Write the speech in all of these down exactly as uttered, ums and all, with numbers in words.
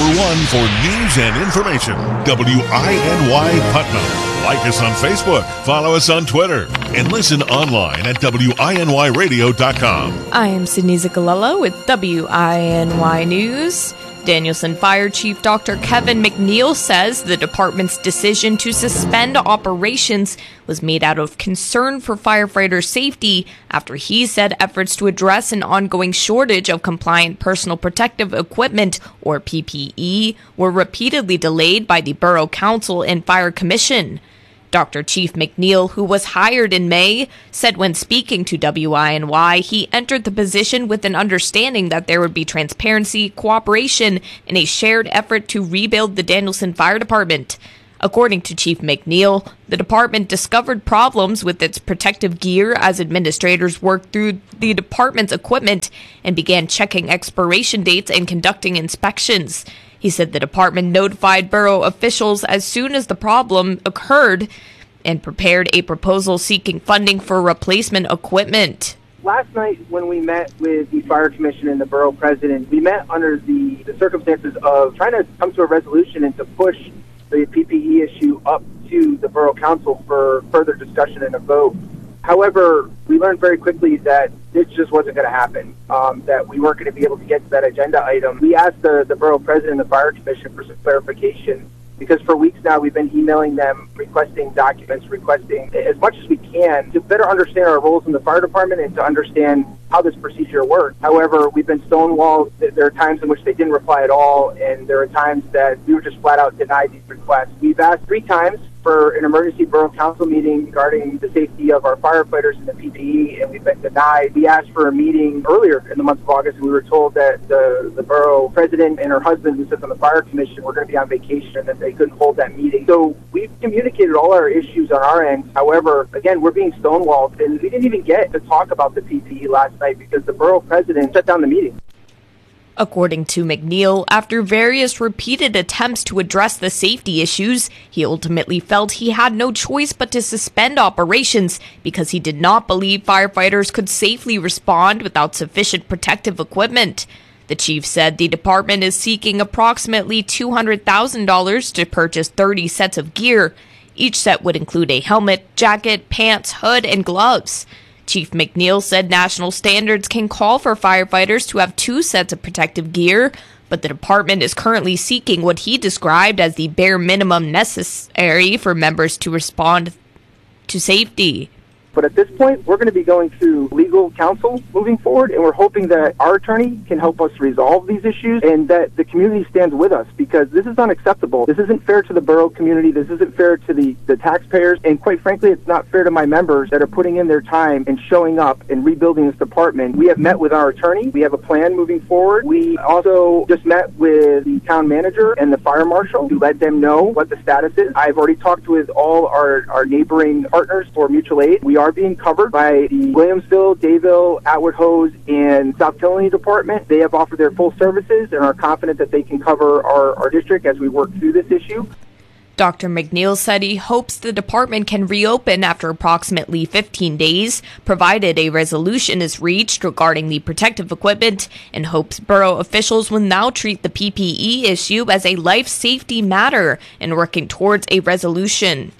number one for news and information, W I N Y Putnam. Like us on Facebook, follow us on Twitter, and listen online at W I N Y radio dot com. I am Sydney Zicalella with W I N Y News. Danielson Fire Chief Doctor Kevin McNeil says the department's decision to suspend operations was made out of concern for firefighter safety after he said efforts to address an ongoing shortage of compliant personal protective equipment, or P P E, were repeatedly delayed by the Borough Council and Fire Commission. Doctor Chief McNeil, who was hired in May, said when speaking to W I N Y, he entered the position with an understanding that there would be transparency, cooperation, and a shared effort to rebuild the Danielson Fire Department. According to Chief McNeil, the department discovered problems with its protective gear as administrators worked through the department's equipment and began checking expiration dates and conducting inspections. He said the department notified borough officials as soon as the problem occurred and prepared a proposal seeking funding for replacement equipment. Last night when we met with the Fire Commission and the borough president, we met under the, the circumstances of trying to come to a resolution and to push the P P E issue up to the borough council for further discussion and a vote. However, we learned very quickly that this just wasn't going to happen, um, that we weren't going to be able to get to that agenda item. We asked the, the borough president and the fire commission for some clarification, because for weeks now we've been emailing them, requesting documents, requesting as much as we can to better understand our roles in the fire department and to understand how this procedure works. However, we've been stonewalled. There are times in which they didn't reply at all, and there are times that we were just flat out denied these requests. We've asked three times for an emergency borough council meeting regarding the safety of our firefighters and the P P E, and we've been denied. We asked for a meeting earlier in the month of August, and we were told that the, the borough president and her husband, who sits on the fire commission, were going to be on vacation and that they couldn't hold that meeting. So we've communicated all our issues on our end. However, again, we're being stonewalled, and we didn't even get to talk about the P P E last night because the borough president shut down the meeting. According to McNeil, after various repeated attempts to address the safety issues, he ultimately felt he had no choice but to suspend operations because he did not believe firefighters could safely respond without sufficient protective equipment. The chief said the department is seeking approximately two hundred thousand dollars to purchase thirty sets of gear. Each set would include a helmet, jacket, pants, hood, and gloves. Chief McNeil said national standards can call for firefighters to have two sets of protective gear, but the department is currently seeking what he described as the bare minimum necessary for members to respond to safety. But at this point, we're going to be going through legal counsel moving forward, and we're hoping that our attorney can help us resolve these issues and that the community stands with us, because this is unacceptable. This isn't fair to the borough community. This isn't fair to the, the taxpayers. And quite frankly, it's not fair to my members that are putting in their time and showing up and rebuilding this department. We have met with our attorney. We have a plan moving forward. We also just met with the town manager and the fire marshal to let them know what the status is. I've already talked with all our, our neighboring partners for mutual aid. We are being covered by the Williamsville, Dayville, Atwood Hose, and South Killenly Department. They have offered their full services and are confident that they can cover our, our district as we work through this issue. Doctor McNeil said he hopes the department can reopen after approximately fifteen days, provided a resolution is reached regarding the protective equipment, and hopes borough officials will now treat the P P E issue as a life safety matter and working towards a resolution.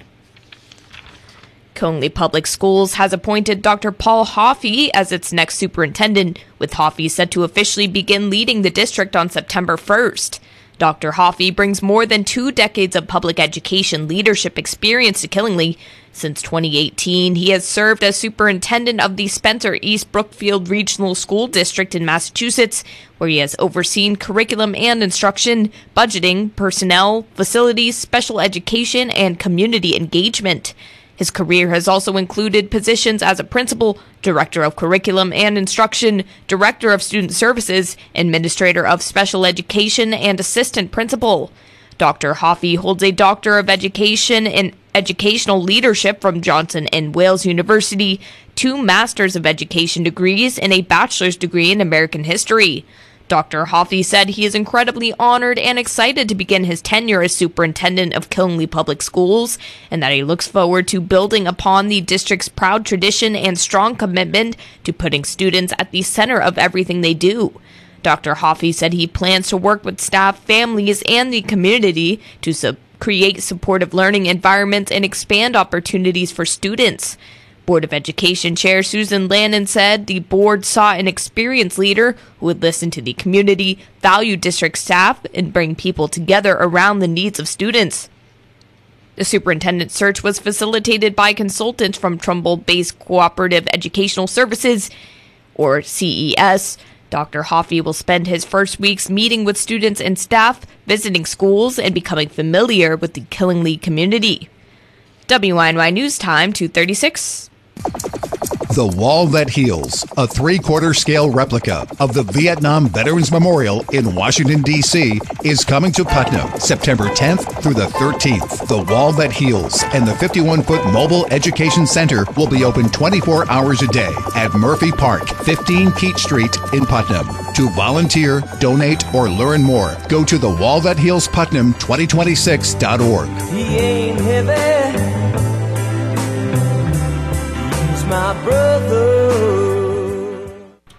Conley Public Schools has appointed Doctor Paul Hoffey as its next superintendent, with Hoffey set to officially begin leading the district on September first. Doctor Hoffey brings more than two decades of public education leadership experience to Killingly. Since twenty eighteen, he has served as superintendent of the Spencer East Brookfield Regional School District in Massachusetts, where he has overseen curriculum and instruction, budgeting, personnel, facilities, special education, and community engagement. His career has also included positions as a principal, director of curriculum and instruction, director of student services, administrator of special education, and assistant principal. Doctor Hoffey holds a Doctor of Education in Educational Leadership from Johnson and Wales University, two Masters of Education degrees, and a bachelor's degree in American History. Doctor Hoffey said he is incredibly honored and excited to begin his tenure as superintendent of Killingly Public Schools, and that he looks forward to building upon the district's proud tradition and strong commitment to putting students at the center of everything they do. Doctor Hoffy said he plans to work with staff, families, and the community to su- create supportive learning environments and expand opportunities for students. Board of Education Chair Susan Lannon said the board sought an experienced leader who would listen to the community, value district staff, and bring people together around the needs of students. The superintendent search was facilitated by consultants from Trumbull-based Cooperative Educational Services, or C E S. Doctor Hoffy will spend his first weeks meeting with students and staff, visiting schools, and becoming familiar with the Killingly community. W I N Y News Time, two thirty-six. The Wall That Heals, a three-quarter scale replica of the Vietnam Veterans Memorial in Washington, D C, is coming to Putnam September tenth through the thirteenth. The Wall That Heals and the fifty-one foot Mobile Education Center will be open twenty-four hours a day at Murphy Park, fifteen Keat Street in Putnam. To volunteer, donate, or learn more, go to the wall that heals putnam twenty twenty-six dot org. He ain't heavy. My brother.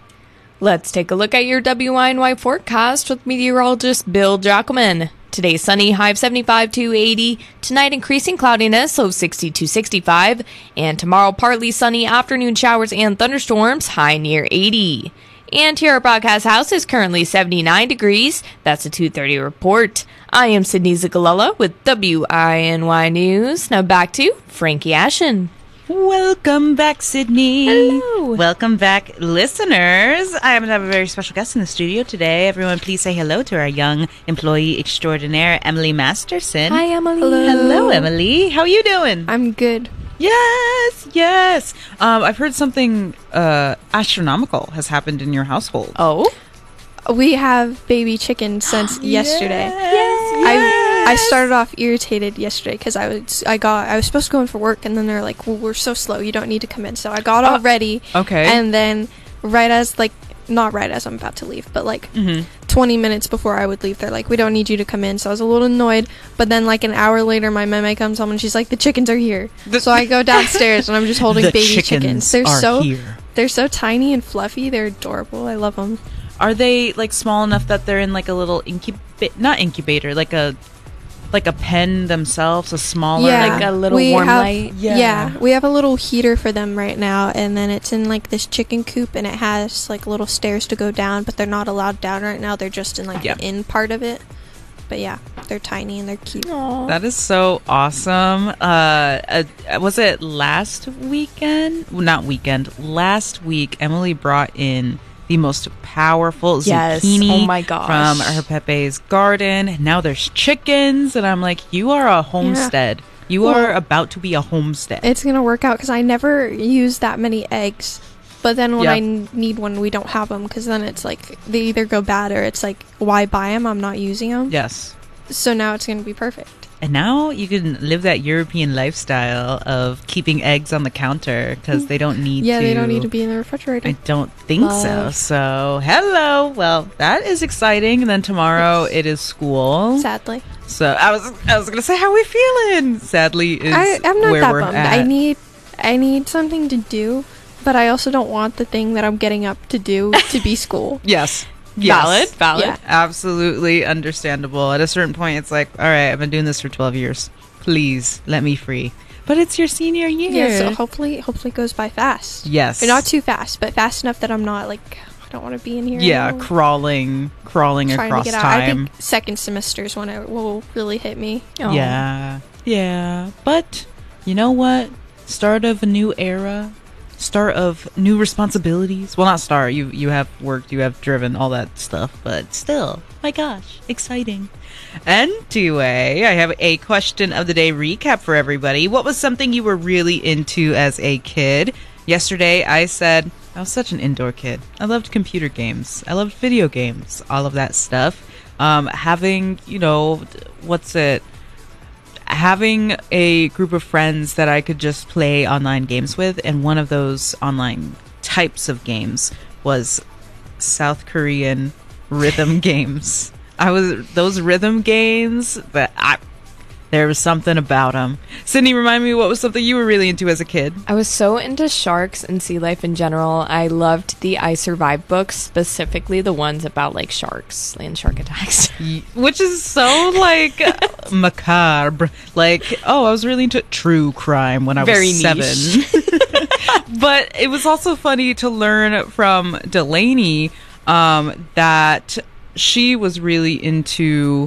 Let's take a look at your W I N Y forecast with meteorologist Bill Jackelman. Today, sunny, high of seventy-five to eighty. Tonight, increasing cloudiness, low sixty to sixty-five. And tomorrow, partly sunny, afternoon showers and thunderstorms, high near eighty. And here at Broadcast House is currently seventy-nine degrees. That's a two thirty report. I am Sydney Zigalella with W I N Y News. Now back to Frankie Ashen. Welcome back, Sydney. Hello. Welcome back, listeners. I happen to have a very special guest in the studio today. Everyone, please say hello to our young employee extraordinaire, Emily Masterson. Hi, Emily. Hello. Hello, Emily. How are you doing? I'm good. Yes, yes. Um, I've heard something uh, astronomical has happened in your household. Oh? We have baby chickens since yesterday. Yes, I I started off irritated yesterday because I was I got I was supposed to go in for work, and then they're like, well, we're so slow, you don't need to come in. So I got all Uh, ready. okay. And then right as like not right as I'm about to leave, but like Mhm. twenty minutes before I would leave, they're like, we don't need you to come in. So I was a little annoyed. But then like an hour later, my mama comes home and she's like, the chickens are here. The- so I go downstairs and I'm just holding The baby chickens chickens. They're are so here. they're so tiny and fluffy. They're adorable. I love them. Are they like small enough that they're in like a little incubator, not incubator, like a like a pen themselves, a smaller Yeah. Like a little We warm have- light? Yeah. Yeah, we have a little heater for them right now, and then it's in like this chicken coop, and it has like little stairs to go down, but they're not allowed down right now. They're just in like Yeah. the in part of it. But yeah, they're tiny and they're cute. That is so awesome. Uh, uh, was it last weekend? Well, not weekend. Last week, Emily brought in the most powerful Yes. zucchini Oh my gosh. from her Pepe's garden. And now there's chickens, and I'm like, you are a homestead. You Well, are about to be a homestead. It's gonna work out because I never use that many eggs. But then when Yeah. I n- need one, we don't have them because then it's like they either go bad or it's like, why buy them? I'm not using them. Yes. So now it's gonna be perfect. And now you can live that European lifestyle of keeping eggs on the counter because they don't need Yeah, to. they don't need to be in the refrigerator. I don't think so. Love. So, hello. Well, that is exciting. And then tomorrow it is school. Sadly, So I was I was gonna say, how are we feeling? Sadly, is I, I'm not where that we're bummed. at. I need, I need something to do, but I also don't want the thing that I'm getting up to do to be school. yes, yes. Valid, valid. Yeah. Absolutely understandable. At a certain point, it's like, all right, I've been doing this for twelve years. Please let me free. But it's your senior year. Yeah, so hopefully, hopefully it goes by fast. Yes. Or not too fast, but fast enough that I'm not like, I don't want to be in here. Yeah, anymore. crawling, crawling Trying across to get out. I time. think second semester's when it will really hit me. Oh. Yeah, yeah. But you know what? Start of a new era. Start of new responsibilities. Well, not start. You you have worked, you have driven, all that stuff. But still, my gosh, exciting. Anyway, I have a question of the day recap for everybody. What was something you were really into as a kid? Yesterday, I said I was such an indoor kid. I loved computer games. I loved video games. All of that stuff. Um, having, you know, what's it? Having a group of friends that I could just play online games with, and one of those online types of games was South Korean rhythm games. I was those rhythm games that I There was something about them. Sydney, remind me, what was something you were really into as a kid? I was so into sharks and sea life in general. I loved the I Survived books, specifically the ones about like sharks and shark attacks. Which is so like macabre. Like, oh, I was really into true crime when I Very was seven. But it was also funny to learn from Delaney um, that she was really into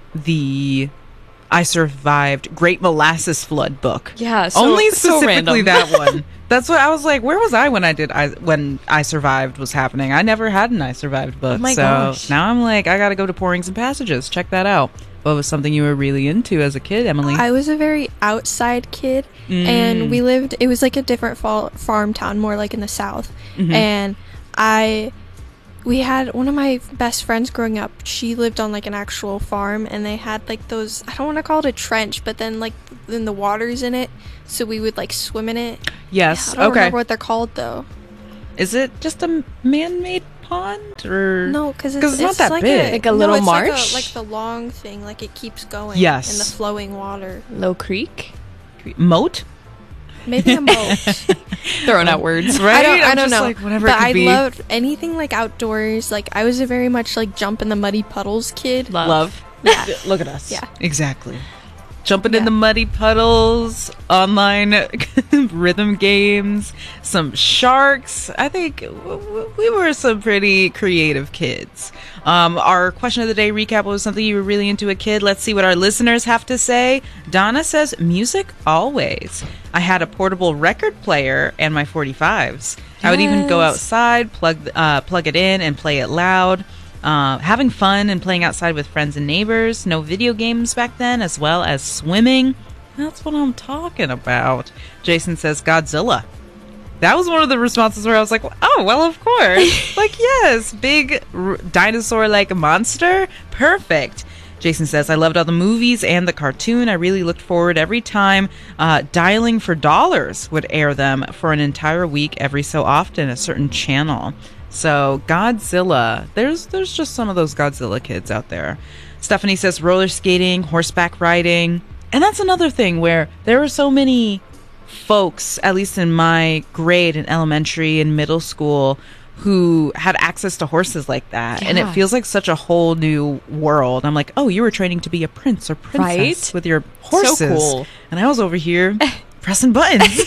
the I Survived Great Molasses Flood book. Yeah, so, only so specifically random. that one. That's what I was like. Where was I when I did I when I Survived was happening? I never had an I Survived book. Oh my so gosh. now I'm like, I got to go to Pourings and Passages. Check that out. What was something you were really into as a kid, Emily? I was a very outside kid, Mm. and we lived, it was like a different fa- farm town, more like in the south. Mhm. And I, we had one of my best friends growing up, she lived on like an actual farm, and they had like those, I don't want to call it a trench, but then like, then the water's in it, so we would like swim in it. Yes. I don't Okay. remember what they're called though. Is it just a man-made pond, or No, because it's, 'Cause it's not that like big. A, Like a no, little it's marsh? Like, a, like the long thing, like it keeps going. Yes. In the flowing water. Low Creek? moat? Maybe a moat. Throwing out words. Right? I don't, I I'm don't just know. like, whatever but it could I be. loved anything like outdoors. Like I was a very much like jump in the muddy puddles kid. Love. Love. Yeah. Look at us. Yeah. Exactly. Jumping in Yeah. the muddy puddles, online rhythm games, some sharks. I think w- w- we were some pretty creative kids. Um, our question of the day recap was something you were really into a kid. Let's see what our listeners have to say. Donna says, music always. I had a portable record player and my forty-fives. I would even go Yes. outside, plug uh, plug it in, and play it loud. Uh, having fun and playing outside with friends and neighbors. No video games back then, as well as swimming. That's what I'm talking about. Jason says Godzilla. That was one of the responses where I was like, oh, well, of course. Like, yes, big r- dinosaur-like monster. Perfect. Jason says, I loved all the movies and the cartoon. I really looked forward every time uh, Dialing for Dollars would air them for an entire week every so often, a certain channel. So Godzilla, there's there's just some of those Godzilla kids out there. Stephanie says roller skating, horseback riding. And that's another thing where there were so many folks, at least in my grade in elementary and middle school, who had access to horses like that. And it Yeah. feels like such a whole new world. I'm like, oh, you were training to be a prince or princess Right? with your horses. So cool. And I was over here pressing buttons.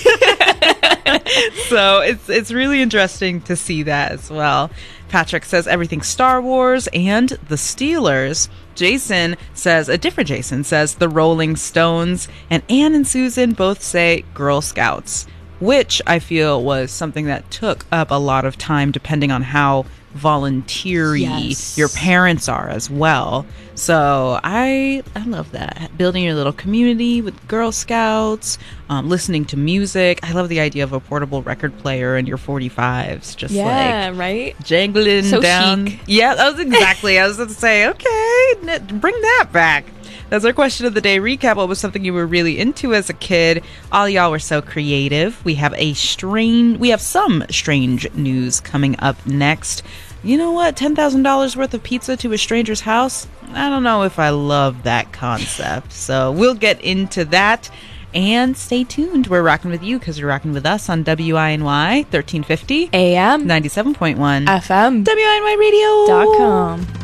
So it's it's really interesting to see that as well. Patrick says everything Star Wars and the Steelers. Jason says, a different Jason says the Rolling Stones. And Anne and Susan both say Girl Scouts, which I feel was something that took up a lot of time depending on how volunteer-y Yes. your parents are as well. So I I love that. Building your little community with Girl Scouts, um, listening to music. I love the idea of a portable record player and your forty-fives. Just Yeah, like right? jangling So down. chic. Yeah, that was exactly. I was going to say, okay, n- bring that back. That's our question of the day recap. What was something you were really into as a kid? All y'all were so creative. We have a strange, we have some strange news coming up next. You know what? ten thousand dollars worth of pizza to a stranger's house? I don't know if I love that concept. So we'll get into that. And stay tuned. We're rocking with you because you're rocking with us on W I N Y thirteen fifty A M ninety-seven point one F M W I N Y radio dot com.